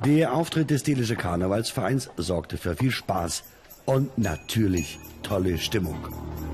Der Auftritt des Dänische Karnevalsvereins sorgte für viel Spaß und natürlich tolle Stimmung.